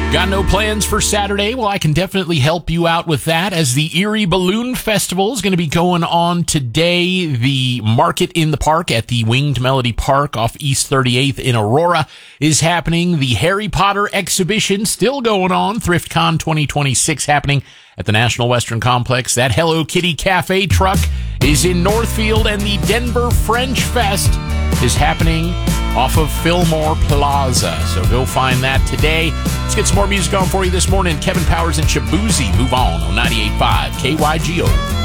Got no plans for Saturday? Well, I can definitely help you out with that, as the Erie Balloon Festival is going to be going on today. The Market in the Park at the Winged Melody Park off East 38th in Aurora is happening. The Harry Potter exhibition still going on. ThriftCon 2026 happening at the National Western Complex. That Hello Kitty Cafe truck is in Northfield, and the Denver French Fest is happening off of Fillmore Plaza. So go find that today. Let's get some more music on for you this morning. Kevin Powers and Shabuzi. Move on 98.5 KYGO.